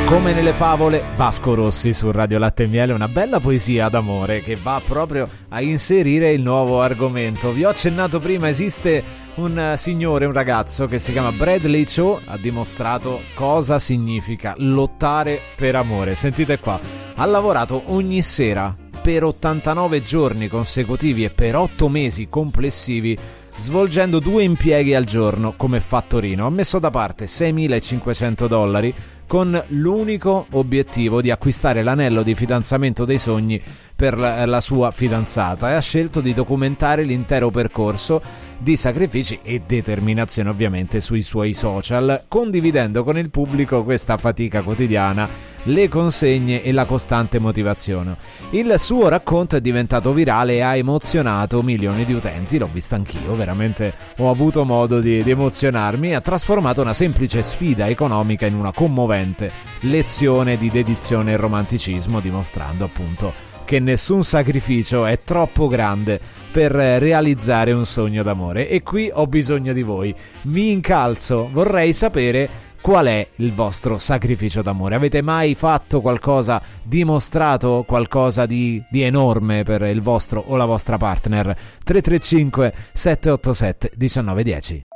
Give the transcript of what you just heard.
Come nelle favole, Vasco Rossi su Radio Latte e Miele, una bella poesia d'amore che va proprio a inserire il nuovo argomento. Vi ho accennato prima, esiste un signore, un ragazzo che si chiama Bradley Cho, ha dimostrato cosa significa lottare per amore. Sentite qua, ha lavorato ogni sera per 89 giorni consecutivi e per 8 mesi complessivi, svolgendo 2 impieghi al giorno come fattorino. Ha messo da parte $6.500 con l'unico obiettivo di acquistare l'anello di fidanzamento dei sogni per la sua fidanzata, e ha scelto di documentare l'intero percorso di sacrifici e determinazione ovviamente sui suoi social, condividendo con il pubblico questa fatica quotidiana, le consegne e la costante motivazione. Il suo racconto è diventato virale e ha emozionato milioni di utenti. L'ho visto anch'io, veramente ho avuto modo di emozionarmi. Ha trasformato una semplice sfida economica in una commovente lezione di dedizione e romanticismo, dimostrando appunto che nessun sacrificio è troppo grande per realizzare un sogno d'amore. E qui ho bisogno di voi, vi incalzo, vorrei sapere qual è il vostro sacrificio d'amore. Avete mai fatto qualcosa, dimostrato qualcosa di enorme per il vostro o la vostra partner? 335 787 1910.